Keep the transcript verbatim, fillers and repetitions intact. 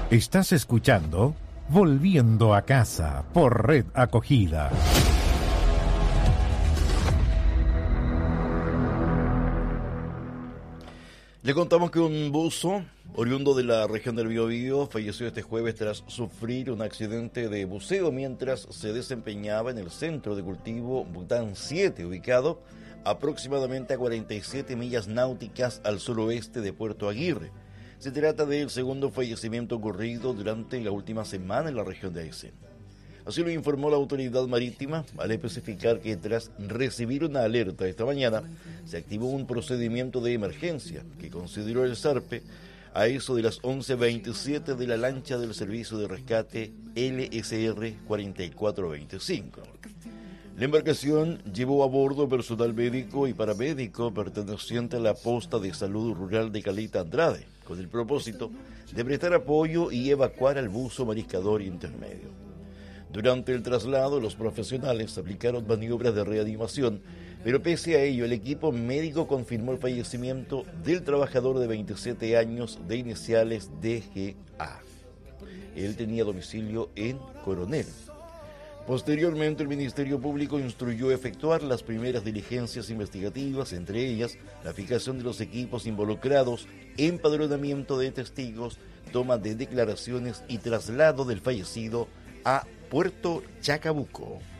Estás escuchando Volviendo a Casa por Red Acogida. Le contamos que un buzo oriundo de la región del Biobío falleció este jueves tras sufrir un accidente de buceo mientras se desempeñaba en el centro de cultivo Bután siete, ubicado aproximadamente a cuarenta y siete millas náuticas al suroeste de Puerto Aguirre. Se trata del segundo fallecimiento ocurrido durante la última semana en la región de Aysén. Así lo informó la autoridad marítima al especificar que tras recibir una alerta esta mañana se activó un procedimiento de emergencia que consideró el SARPE a eso de las once veintisiete de la lancha del servicio de rescate L S R cuarenta y cuatro veinticinco. La embarcación llevó a bordo personal médico y paramédico perteneciente a la posta de salud rural de Caleta Andrade, con el propósito de prestar apoyo y evacuar al buzo mariscador intermedio. Durante el traslado, los profesionales aplicaron maniobras de reanimación, pero pese a ello, el equipo médico confirmó el fallecimiento del trabajador de veintisiete años de iniciales D G A. Él tenía domicilio en Coronel. Posteriormente, el Ministerio Público instruyó efectuar las primeras diligencias investigativas, entre ellas la fijación de los equipos involucrados, empadronamiento de testigos, toma de declaraciones y traslado del fallecido a Puerto Chacabuco.